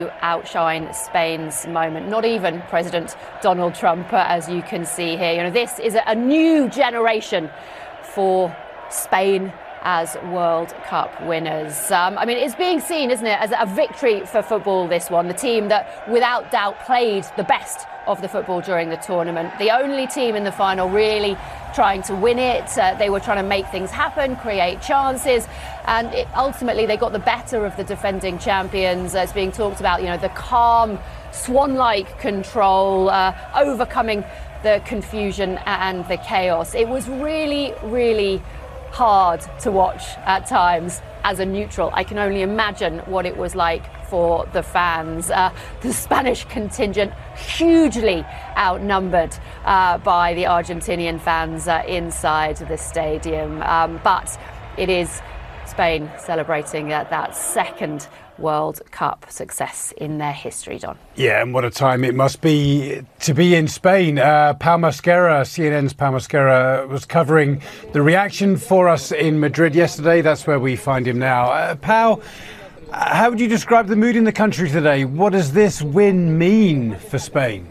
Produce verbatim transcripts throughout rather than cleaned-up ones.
outshine Spain's moment. Not even President Donald Trump, uh, as you can see here. You know, this is a, a new generation for Spain as World Cup winners. Um, I mean, it's being seen, isn't it, as a victory for football, this one. The team that, without doubt, played the best of the football during the tournament. The only team in the final really trying to win it. Uh, they were trying to make things happen, create chances, and it, ultimately they got the better of the defending champions. Uh, it's being talked about, you know, the calm, swan-like control, uh, overcoming the confusion and the chaos. It was really, really hard to watch at times as a neutral. I can only imagine what it was like for the fans. Uh, the Spanish contingent hugely outnumbered uh, by the Argentinian fans uh, inside the stadium. Um, but it is Spain celebrating uh, that second World Cup success in their history, Don. Yeah, and what a time it must be to be in Spain. Uh, Pau Masquera, C N N's Pau Masquera, was covering the reaction for us in Madrid yesterday. That's where we find him now. Uh, Pau, how would you describe the mood in the country today? What does this win mean for Spain?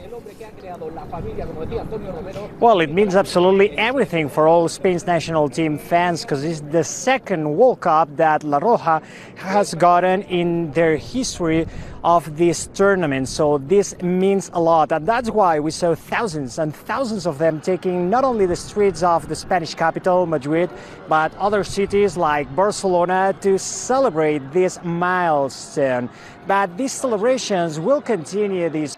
Well, it means absolutely everything for all Spain's national team fans, because it's the second World Cup that La Roja has gotten in their history of this tournament. So this means a lot, and that's why we saw thousands and thousands of them taking not only the streets of the Spanish capital, Madrid, but other cities like Barcelona to celebrate this milestone. But these celebrations will continue this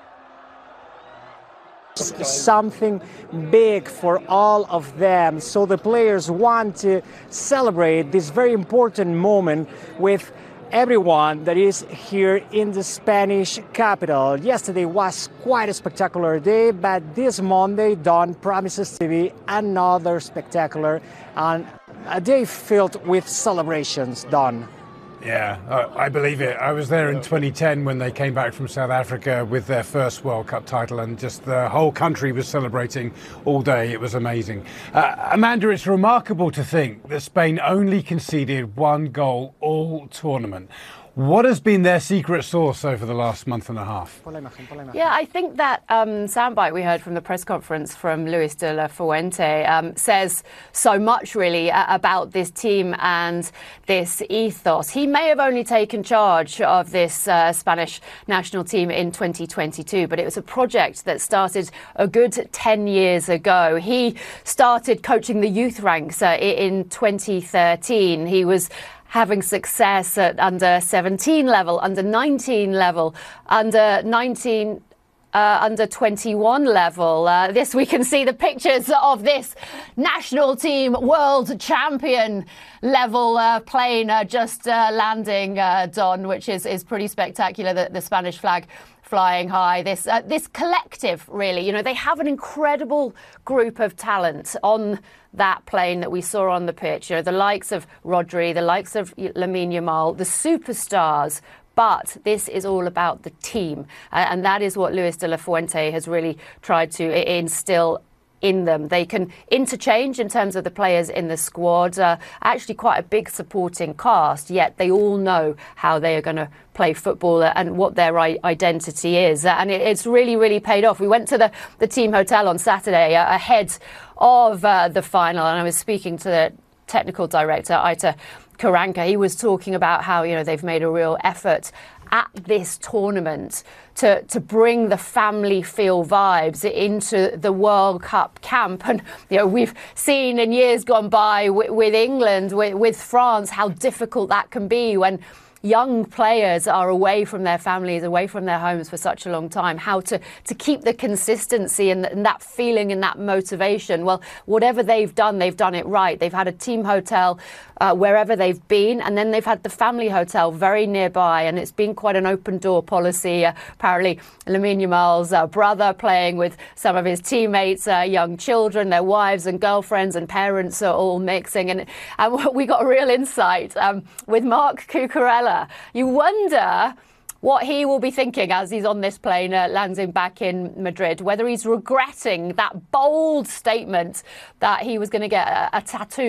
something big for all of them. So the players want to celebrate this very important moment with everyone that is here in the Spanish capital. Yesterday was quite a spectacular day, but this Monday dawn promises to be another spectacular and a day filled with celebrations, Don. Yeah, I believe it. I was there in twenty ten when they came back from South Africa with their first World Cup title, and just the whole country was celebrating all day. It was amazing. Uh, Amanda, it's remarkable to think that Spain only conceded one goal all tournament. What has been their secret sauce over the last month and a half? Yeah, I think that um, soundbite we heard from the press conference from Luis de la Fuente um, says so much, really, uh, about this team and this ethos. He may have only taken charge of this uh, Spanish national team in twenty twenty-two, but it was a project that started a good ten years ago. He started coaching the youth ranks uh, in twenty thirteen. He was having success at under seventeen level, under nineteen level, under nineteen, uh, under twenty-one level. Uh, this, we can see the pictures of this national team world champion level uh, plane uh, just uh, landing, uh, Don, which is, is pretty spectacular, the, the Spanish flag flying high. This uh, this collective, really, you know, they have an incredible group of talent on that plane that we saw on the pitch. You know, the likes of Rodri, the likes of Lamine Yamal, the superstars. But this is all about the team. Uh, and that is what Luis de la Fuente has really tried to instill in them. They can interchange in terms of the players in the squad, uh, actually quite a big supporting cast, yet they all know how they are going to play football and what their identity is. And it, it's really, really paid off. We went to the, the team hotel on Saturday uh, ahead of uh, the final, and I was speaking to the technical director, Aitor Karanka. He was talking about how, you know, they've made a real effort at this tournament to, to bring the family feel vibes into the World Cup camp. And, you know, we've seen in years gone by with, with England, with, with France, how difficult that can be when young players are away from their families, away from their homes for such a long time, how to, to keep the consistency and, and that feeling and that motivation. Well, whatever they've done, they've done it right. They've had a team hotel uh, wherever they've been, and then they've had the family hotel very nearby, and it's been quite an open door policy. Uh, apparently, Lamine Yamal's uh, brother playing with some of his teammates, uh, young children, their wives and girlfriends and parents are all mixing. And, and we got a real insight um, with Marc Cucurella. You wonder what he will be thinking as he's on this plane uh, landing back in Madrid, whether he's regretting that bold statement that he was going to get a, a tattoo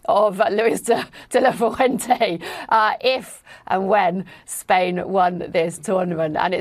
of Luis de, de la Fuente uh, if and when Spain won this tournament. And it's